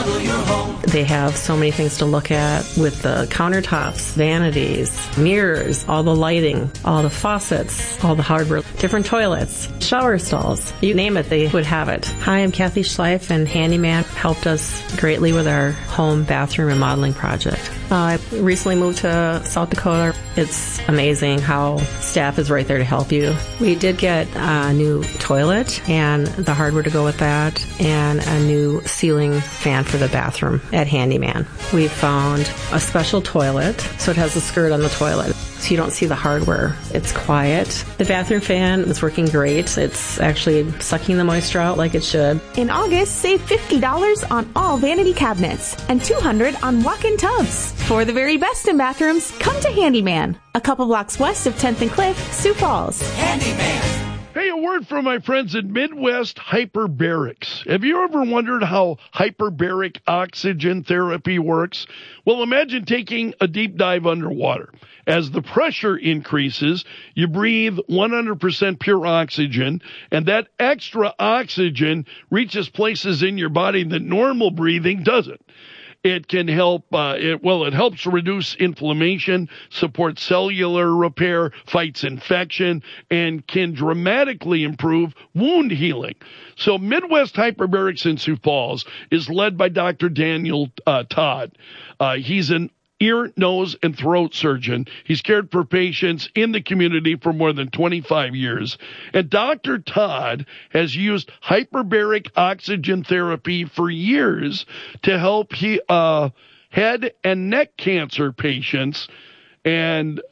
remodel your home. They have so many things to look at with the countertops, vanities, mirrors, all the lighting, all the faucets, all the hardware, different toilets, shower stalls. You name it, they would have it. Hi, I'm Kathy Schleif, and Handyman helped us greatly with our home bathroom remodeling project. I recently moved to South Dakota. It's amazing how staff is right there to help you. We did get a new toilet and the hardware to go with that, and a new ceiling fan for the bathroom at Handyman. We found a special toilet, so it has a skirt on the toilet, so you don't see the hardware. It's quiet. The bathroom fan is working great. It's actually sucking the moisture out like it should. In August, save $50 on all vanity cabinets and $200 on walk-in tubs. For the very best in bathrooms, come to Handyman, a couple blocks west of 10th and Cliff, Sioux Falls. Handyman. Hey, a word from my friends at Midwest Hyperbarics. Have you ever wondered how hyperbaric oxygen therapy works? Well, imagine taking a deep dive underwater. As the pressure increases, you breathe 100% pure oxygen, and that extra oxygen reaches places in your body that normal breathing doesn't. It can help, it helps reduce inflammation, supports cellular repair, fights infection, and can dramatically improve wound healing. So Midwest Hyperbarics in Sioux Falls is led by Dr. Daniel Todd. He's an ear, nose, and throat surgeon. He's cared for patients in the community for more than 25 years. And Dr. Todd has used hyperbaric oxygen therapy for years to help head and neck cancer patients. And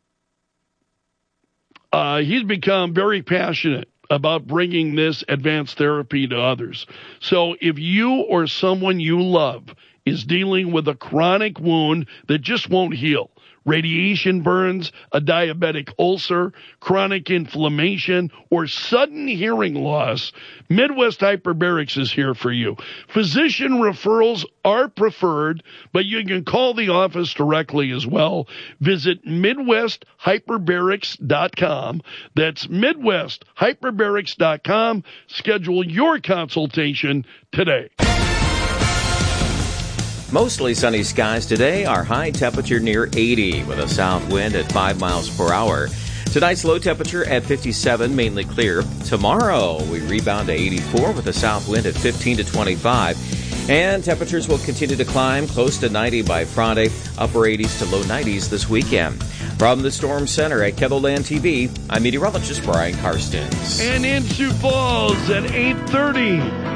he's become very passionate about bringing this advanced therapy to others. So if you or someone you love is dealing with a chronic wound that just won't heal, radiation burns, a diabetic ulcer, chronic inflammation, or sudden hearing loss, Midwest Hyperbarics is here for you. Physician referrals are preferred, but you can call the office directly as well. Visit MidwestHyperbarics.com. That's MidwestHyperbarics.com. Schedule your consultation today. Mostly sunny skies today. Our high temperature near 80 with a south wind at 5 miles per hour. Tonight's low temperature at 57, mainly clear. Tomorrow we rebound to 84 with a south wind at 15 to 25. And temperatures will continue to climb close to 90 by Friday, upper 80s to low 90s this weekend. From the Storm Center at KENDLE-LAND TV, I'm meteorologist Brian Karstens. And in Sioux Falls at 8:30.